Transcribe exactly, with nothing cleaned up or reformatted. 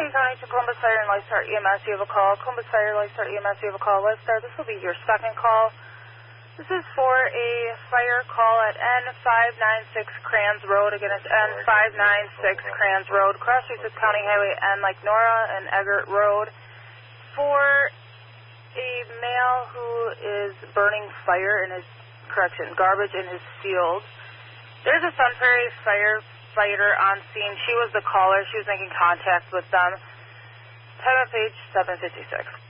King County to Columbus Fire and Lifestar E M S. You have a call. Columbus Fire, Lifestar E M S. You have a call. Lifestar, this will be your second call. This is for a fire call at N five ninety-six Kranz Road. Again, it's N five ninety-six Kranz Road, cross Streets County Highway N like Nora and Eggert Road, for a male who is burning fire in his, correction, garbage in his field. There's a Sun Prairie firefighter on scene. She was the caller. She was making contact with them. Time of page seven fifty-six.